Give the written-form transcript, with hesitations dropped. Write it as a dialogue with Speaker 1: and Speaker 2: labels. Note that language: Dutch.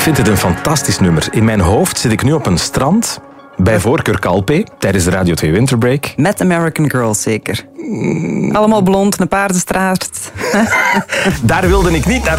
Speaker 1: vind het een fantastisch nummer. In mijn hoofd zit ik nu op een strand, bij voorkeur Calpe, tijdens de Radio 2 Winterbreak.
Speaker 2: Met American Girls zeker. Allemaal blond, een paardenstraat.
Speaker 1: Daar wilde ik niet naar